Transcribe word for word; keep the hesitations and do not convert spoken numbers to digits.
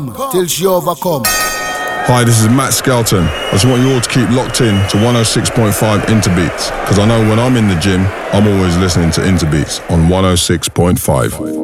till she overcome. Hi, this is Matt Skelton. I just want you all to keep locked in to one oh six point five Interbeats, because I know when I'm in the gym, I'm always listening to Interbeats on one oh six point five.